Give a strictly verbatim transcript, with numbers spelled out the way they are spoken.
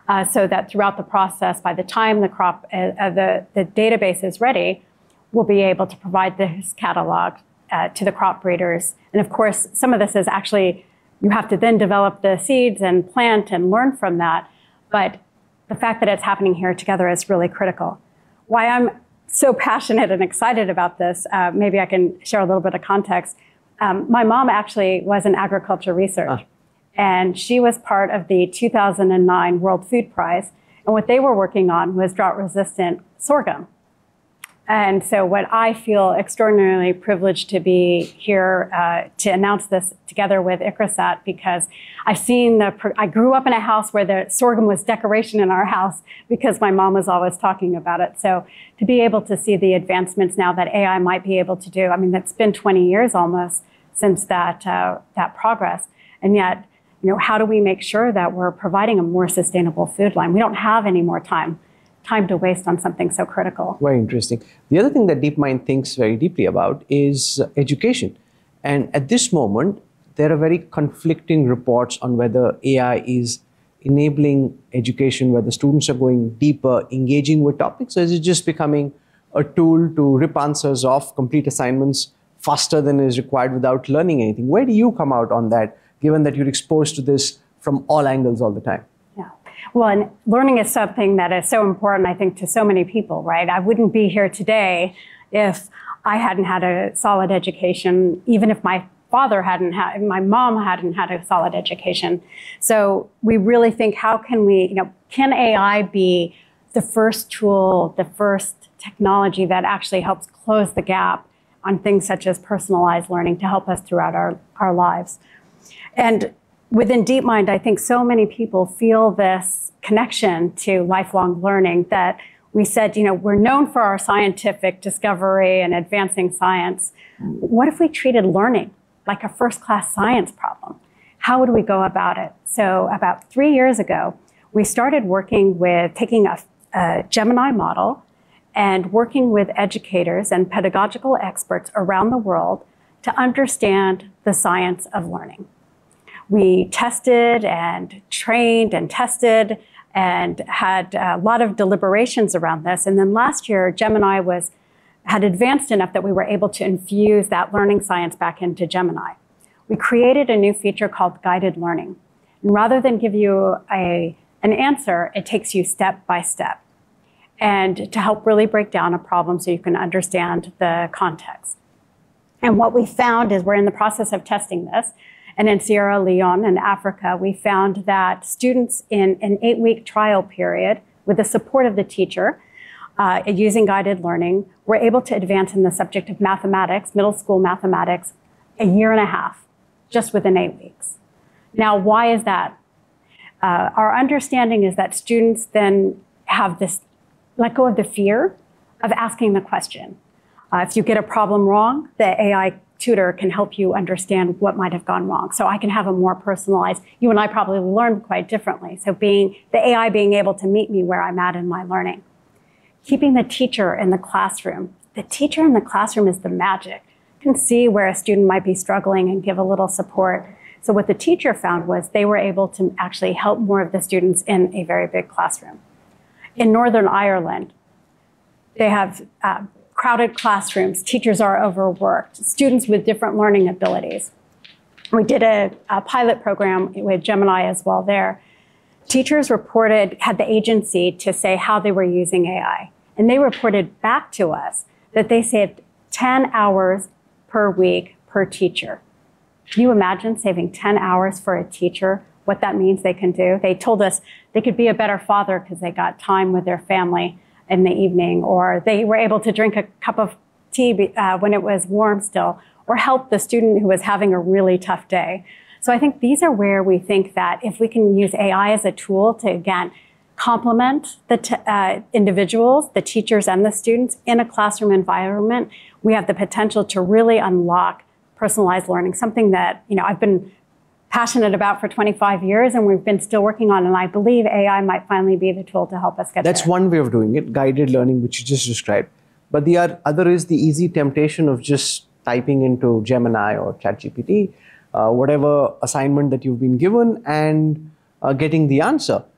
uh, so that throughout the process, by the time the crop, uh, uh, the, the database is ready, we'll be able to provide this catalog uh, to the crop breeders. And of course, some of this is actually, you have to then develop the seeds and plant and learn from that. But the fact that it's happening here together is really critical. Why I'm so passionate and excited about this, uh, maybe I can share a little bit of context. Um, my mom actually was in agriculture research, ah. and she was part of the two thousand nine World Food Prize. And what they were working on was drought-resistant sorghum. And so what I feel extraordinarily privileged to be here uh, to announce this together with ICRISAT, because I've seen the, I grew up in a house where the sorghum was decoration in our house because my mom was always talking about it. So to be able to see the advancements now that A I might be able to do, I mean, it's been twenty years almost since that, uh, that progress. And yet, you know, how do we make sure that we're providing a more sustainable food line? We don't have any more time. time to waste on something so critical. Very interesting. The other thing that DeepMind thinks very deeply about is education. And at this moment, there are very conflicting reports on whether A I is enabling education, whether students are going deeper, engaging with topics, or is it just becoming a tool to rip answers off, complete assignments faster than is required without learning anything? Where do you come out on that, given that you're exposed to this from all angles all the time? Well, and learning is something that is so important, I think, to so many people, right? I wouldn't be here today if I hadn't had a solid education, even if my father hadn't had, my mom hadn't had a solid education. So we really think, how can we, you know, can A I be the first tool, the first technology that actually helps close the gap on things such as personalized learning to help us throughout our, our lives? And within DeepMind, I think so many people feel this connection to lifelong learning that we said, you know, we're known for our scientific discovery and advancing science. What if we treated learning like a first-class science problem? How would we go about it? So about three years ago, we started working with taking a, a Gemini model and working with educators and pedagogical experts around the world to understand the science of learning. We tested and trained and tested and had a lot of deliberations around this. And then last year, Gemini was, had advanced enough that we were able to infuse that learning science back into Gemini. We created a new feature called guided learning. And rather than give you a, an answer, it takes you step by step, and to help really break down a problem so you can understand the context. And what we found is, we're in the process of testing this, and in Sierra Leone in Africa, we found that students in an eight-week trial period, with the support of the teacher, uh, using guided learning, were able to advance in the subject of mathematics, middle school mathematics, a year and a half, just within eight weeks. Now, why is that? Uh, our understanding is that students then have this, let go of the fear of asking the question. Uh, if you get a problem wrong, the A I tutor can help you understand what might have gone wrong. So I can have a more personalized, you and I probably learn quite differently. So being the A I being able to meet me where I'm at in my learning. Keeping the teacher in the classroom. The teacher in the classroom is the magic. You can see where a student might be struggling and give a little support. So what the teacher found was they were able to actually help more of the students in a very big classroom. In Northern Ireland, they have uh, crowded classrooms, teachers are overworked, students with different learning abilities. We did a, a pilot program with Gemini as well there. Teachers reported, had the agency to say how they were using A I. And they reported back to us that they saved ten hours per week per teacher. Can you imagine saving ten hours for a teacher, what that means they can do? They told us they could be a better father because they got time with their family in the evening, or they were able to drink a cup of tea uh, when it was warm still, or help the student who was having a really tough day. So I think these are where we think that if we can use A I as a tool to, again, complement the t uh, individuals, the teachers and the students in a classroom environment, we have the potential to really unlock personalized learning, something that, you know, I've been passionate about for twenty-five years, and we've been still working on, and I believe A I might finally be the tool to help us get That's there. one way of doing it, guided learning, which you just described. But the other is the easy temptation of just typing into Gemini or ChatGPT, uh, whatever assignment that you've been given, and uh, getting the answer.